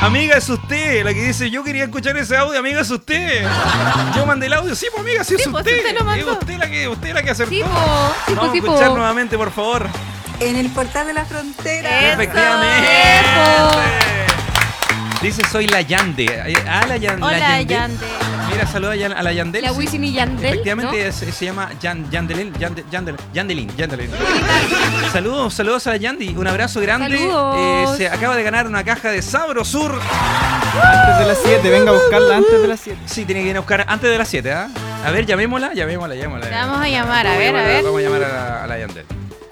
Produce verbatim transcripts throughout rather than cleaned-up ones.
Amiga, es usted. La que dice, yo quería escuchar ese audio. Amiga, es usted. Yo mandé el audio. Sí, pues amiga, sí, sí es pues, usted. usted lo mandó. Es usted la que, usted la que acertó. Sí, po, sí, po, Vamos sí, a escuchar po. nuevamente, por favor. En el portal de la frontera. Eso, Efectivamente. eso. Dice, soy la Yande. Ah, la, Yan, la Hola, Yandel. Yande. Mira, saluda a, Yan- a la Yandel. La sí. Wisin y Yandel, Efectivamente, ¿no? es- se llama Yan, Yandelin, Yande- Yandel- Yandelin, Yandelin. Saludos, saludos a la Yandy. Un abrazo grande. Saludos. Eh, se acaba de ganar una caja de Sabrosur. Antes de las siete, venga a buscarla antes de las siete. Sí, tiene que ir a buscar antes de las siete, ¿ah? A ver, llamémosla, llamémosla, llamémosla. Le vamos a llamar, a Vamos ver, a llamar ver. Vamos a llamar a la, a la Yandel.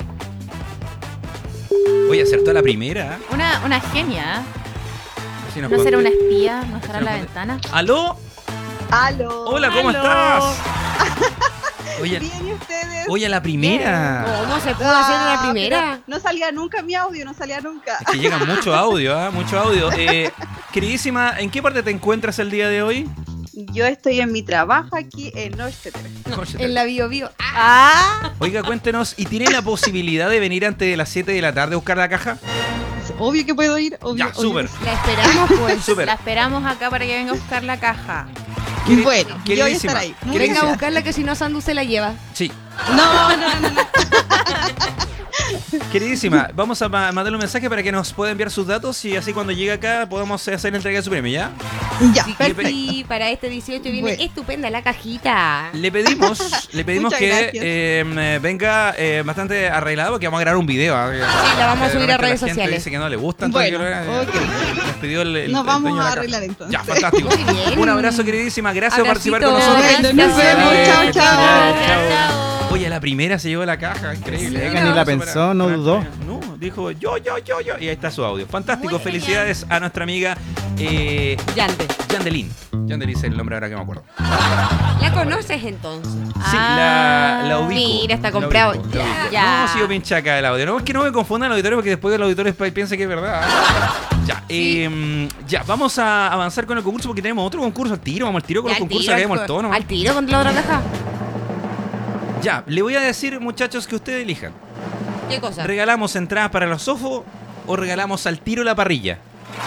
Oye, acertó la primera. Una, una genia. Si nos ¿No será conte- una espía? ¿No estará en la nos ventana? ¿Aló? Aló. Hola, ¿cómo Aló. estás? Oye, Bien, ¿y ustedes? oye, a la primera. ¿Cómo se pudo hacer una Ah, primera? pero No salía nunca mi audio, no salía nunca. Es que llega mucho audio, ¿ah? Mucho audio. Eh, queridísima, ¿en qué parte te encuentras el día de hoy? Yo estoy en mi trabajo aquí en Norsteter. En la Bio Bio. Ah, Oiga, cuéntenos, ¿y tiene la posibilidad de venir antes de las siete de la tarde a buscar la caja? Obvio que puedo ir, obvio. Ya, obvio súper. que sí. La esperamos, pues. Súper. la esperamos acá para que venga a buscar la caja. Queri- Bueno, yo voy a queridísima, estar ahí. Venga a queridísima. buscarla que si no Sandu se la lleva. Sí. No, no, no, no. Queridísima, vamos a ma- mandarle un mensaje para que nos pueda enviar sus datos y así cuando llegue acá podemos hacer la entrega de su premio, ¿ya? Ya, Sí, perfecto. y para este dieciocho viene Bueno. estupenda la cajita. Le pedimos, le pedimos Muchas que gracias. eh, venga eh, bastante arreglado porque vamos a grabar un video. ¿ah? Sí, la vamos a subir a Realmente redes la gente sociales. dice que no le gusta. Bueno, entonces que lo- ok. nos pidió el, el- Nos el vamos dueño de la a caja. arreglar entonces. Ya, fantástico. Muy bien. Un abrazo, queridísima. Gracias por participar con Abracito. nosotros. Bueno, nos vemos. Chao, chao. Chao. Chao. Oye, la primera se llevó la caja, increíble. Sí, ¿eh? ni la Para- pensó, no para- dudó. No, dijo yo, yo, yo, yo. Y ahí está su audio. Fantástico. Muy Felicidades a nuestra amiga eh, Yande. Yandelin. Yandelin es el nombre ahora que me acuerdo. ¿La conoces entonces? Sí, la, la ubico. Mira, está La comprado. ubico, la Ya, ubico. ya. No, sigo pinchaca el audio. No, es que no me confundan el auditorio porque después el auditorio piensa que es verdad. Ya, eh, ya, vamos a avanzar con el concurso porque tenemos otro concurso al tiro. Vamos al tiro con Ya, los al concursos, tiro, hagamos al el tono. Al tiro con la otra caja. Ya, le voy a decir, muchachos, que ustedes elijan. ¿Qué cosa? ¿Regalamos entradas para los sofos o regalamos al tiro la parrilla?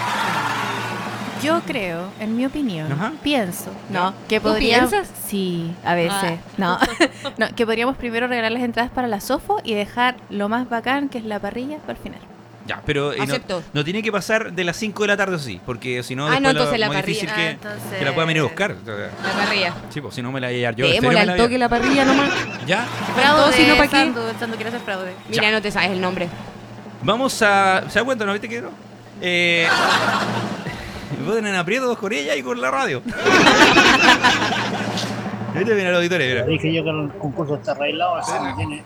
Yo creo, en mi opinión, Ajá. pienso, no, que ¿Tú podríamos, piensas? sí, a veces, no, no, que podríamos primero regalar las entradas para la Sofo y dejar lo más bacán que es la parrilla para el final. Ya, pero eh, no, Acepto. no tiene que pasar de las cinco de la tarde, o sí, porque si no, Ah, después no, lo- entonces la muy parrilla. difícil Ah, que, entonces- que la pueda venir a buscar. O sea, La parrilla. sí, pues si no me la voy a llevar yo. en serio Démosle me al la voy a- toque la parrilla nomás. ¿Ya? Fraude, si no, ¿pa' qué? Sandu, Sandu quiere hacer fraude. Mira, Ya. no te sabes el nombre. Vamos a... ¿Se da cuenta, no viste que no? Eh... me ponen en aprietos con ella y con la radio. Viste, mira el auditorio, mira. Dije yo que el concurso está arreglado, así que tiene.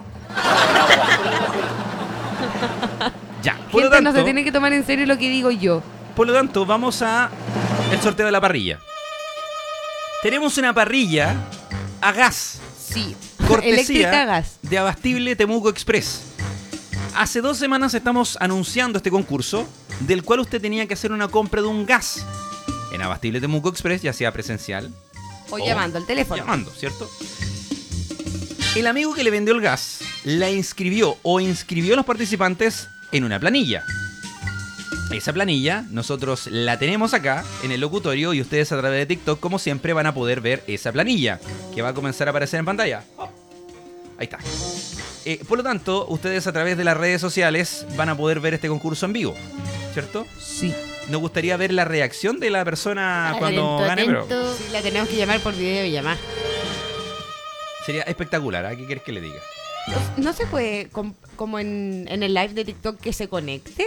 Ya, por lo Gente, no tanto, se tiene que tomar en serio lo que digo yo. por lo tanto, vamos a el sorteo de la parrilla. Tenemos una parrilla a gas, Sí. cortesía Eléctrica gas. de Abastible Temuco Express. Hace dos semanas estamos anunciando este concurso, del cual usted tenía que hacer una compra de un gas en Abastible Temuco Express, ya sea presencial O Oh. llamando al teléfono. llamando, ¿cierto? El amigo que le vendió el gas la inscribió o inscribió a los participantes en una planilla. Esa planilla nosotros la tenemos acá en el locutorio y ustedes a través de TikTok, como siempre, van a poder ver esa planilla que va a comenzar a aparecer en pantalla. Oh, ahí está. Eh, por lo tanto, ustedes a través de las redes sociales van a poder ver este concurso en vivo, ¿cierto? Sí. Nos gustaría ver la reacción de la persona cuando Atento, gane, pero atento. Sí, la tenemos que llamar por video y llamar. sería espectacular. ¿A qué quieres que le diga? ¿No, no se puede, com- como en, en el live de TikTok, que se conecte?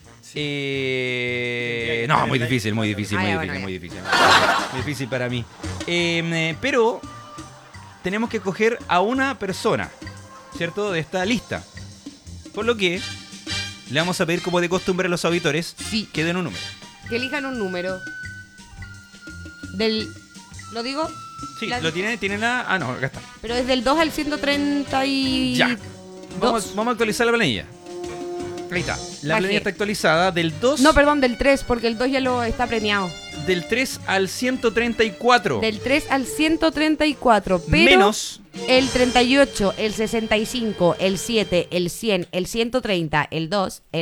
Eh, no, muy difícil, muy difícil, Ah, muy ya, difícil, bueno, muy difícil. Muy difícil para mí. Eh, eh, pero tenemos que escoger a una persona, ¿cierto? De esta lista. Por lo que le vamos a pedir, como de costumbre, a los auditores Sí. que den un número. Que elijan un número. Del... ¿Lo digo? Sí, La- lo tiene, tiene la. Ah, no, acá está. Pero es del dos al ciento treinta y... Ya. Vamos, ¿Dos? vamos a actualizar la planilla. Ahí está. La Bajé. planilla está actualizada del dos. No, perdón, del tres, porque el dos ya lo está premiado. Del tres al ciento treinta y cuatro. Del tres al ciento treinta y cuatro, pero Menos. el treinta y ocho, el sesenta y cinco, el siete, el cien, el ciento treinta, el dos,